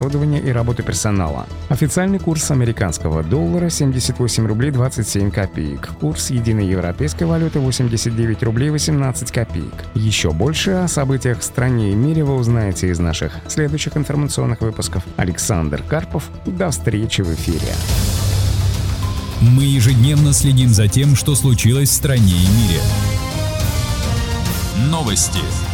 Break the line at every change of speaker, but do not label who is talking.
оборудования и работы персонала. Официальный курс американского доллара 78 рублей 27 копеек. Курс единой европейской валюты 89 рублей 18 копеек. Еще больше о событиях в стране и мире вы узнаете из наших следующих информационных выпусков. Александр Карпов. До встречи в эфире.
Мы ежедневно следим за тем, что случилось в стране и мире. Новости.